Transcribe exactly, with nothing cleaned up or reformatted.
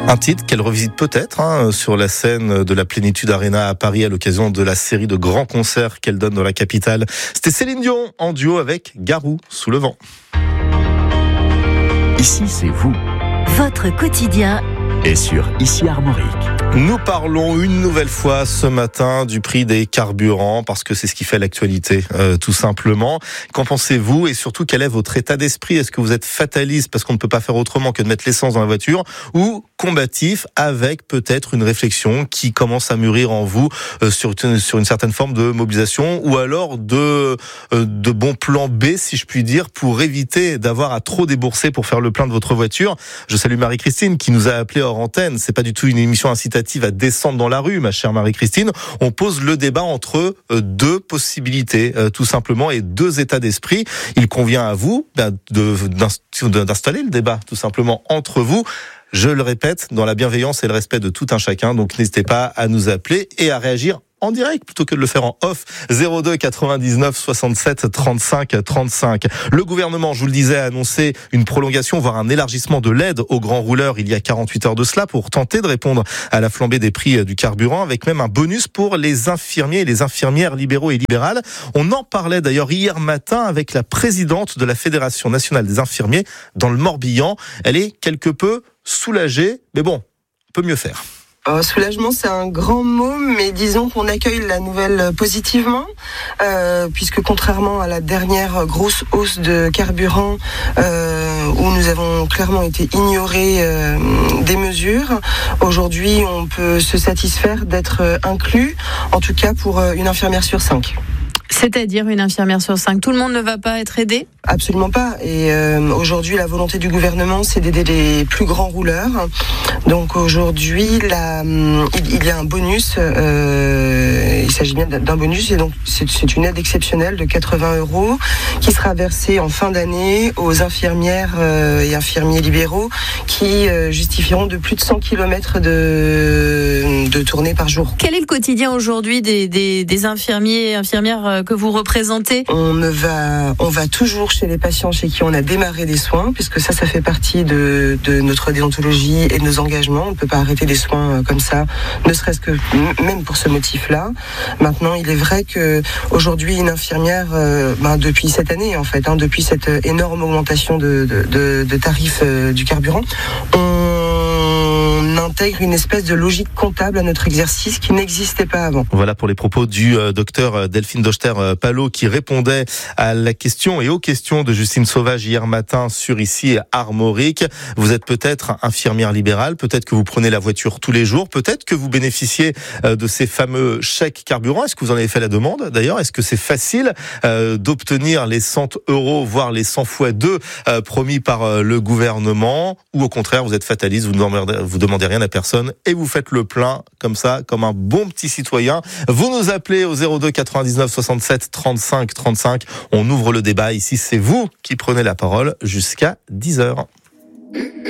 Un titre qu'elle revisite peut-être hein, sur la scène de la Plénitude Arena à Paris à l'occasion de la série de grands concerts qu'elle donne dans la capitale. C'était Céline Dion en duo avec Garou, Sous le vent. Ici, c'est vous. Votre quotidien Et sur Ici Armorique. Nous parlons une nouvelle fois ce matin du prix des carburants parce que c'est ce qui fait l'actualité, euh, tout simplement. Qu'en pensez-vous et surtout quel est votre état d'esprit ? Est-ce que vous êtes fataliste parce qu'on ne peut pas faire autrement que de mettre l'essence dans la voiture ou combatif avec peut-être une réflexion qui commence à mûrir en vous euh, sur, une, sur une certaine forme de mobilisation ou alors de, euh, de bons plans B, si je puis dire, pour éviter d'avoir à trop débourser pour faire le plein de votre voiture. Je salue Marie-Christine qui nous a appelé hors antenne. C'est pas du tout une émission incitative à descendre dans la rue, ma chère Marie-Christine. On pose le débat entre deux possibilités, tout simplement, et deux états d'esprit. Il convient à vous ben, de, d'installer le débat, tout simplement, entre vous. Je le répète, dans la bienveillance et le respect de tout un chacun. Donc n'hésitez pas à nous appeler et à réagir en direct plutôt que de le faire en off. zéro deux quatre-vingt-dix-neuf soixante-sept trente-cinq trente-cinq. Le gouvernement, je vous le disais, a annoncé une prolongation, voire un élargissement de l'aide aux grands rouleurs il y a quarante-huit heures de cela pour tenter de répondre à la flambée des prix du carburant, avec même un bonus pour les infirmiers et les infirmières libéraux et libérales. On en parlait d'ailleurs hier matin avec la présidente de la Fédération nationale des infirmiers dans le Morbihan. Elle est quelque peu soulagée, mais bon, on peut mieux faire. Euh, soulagement, c'est un grand mot, mais disons qu'on accueille la nouvelle positivement, euh, puisque contrairement à la dernière grosse hausse de carburant, euh, où nous avons clairement été ignorés euh, des mesures, aujourd'hui on peut se satisfaire d'être inclus, en tout cas pour une infirmière sur cinq. C'est-à-dire une infirmière sur cinq. Tout le monde ne va pas être aidé ? Absolument pas. Et euh, aujourd'hui, la volonté du gouvernement, c'est d'aider les plus grands rouleurs. Donc aujourd'hui, la, il, il y a un bonus. Euh, il s'agit bien d'un bonus. Et donc c'est, c'est une aide exceptionnelle de quatre-vingts euros qui sera versée en fin d'année aux infirmières euh, et infirmiers libéraux qui euh, justifieront de plus de cent kilomètres de, de tournée par jour. Quel est le quotidien aujourd'hui des, des, des infirmiers et infirmières que vous représentez ? On ne va, on va toujours chez les patients chez qui on a démarré des soins, puisque ça, ça fait partie de, de notre déontologie et de nos engagements. On ne peut pas arrêter des soins comme ça, ne serait-ce que même pour ce motif-là. Maintenant, il est vrai que aujourd'hui, une infirmière, euh, ben, depuis cette année en fait, hein, depuis cette énorme augmentation de, de, de, de tarifs euh, du carburant, on intègre une espèce de logique comptable à notre exercice qui n'existait pas avant. Voilà pour les propos du euh, docteur Delphine Dochter-Palot qui répondait à la question et aux questions de Justine Sauvage hier matin sur Ici Armorique. Vous êtes peut-être infirmière libérale, peut-être que vous prenez la voiture tous les jours, peut-être que vous bénéficiez euh, de ces fameux chèques carburant. Est-ce que vous en avez fait la demande d'ailleurs ? Est-ce que c'est facile euh, d'obtenir les cent euros, voire les cent fois deux euh, promis par euh, le gouvernement ? Ou au contraire, vous êtes fataliste, vous ne demandez, vous demandez rien à personne et vous faites le plein comme ça, comme un bon petit citoyen. Vous nous appelez au zéro deux quatre-vingt-dix-neuf soixante-sept trente-cinq trente-cinq. On ouvre le débat. Ici, c'est vous qui prenez la parole jusqu'à dix heures.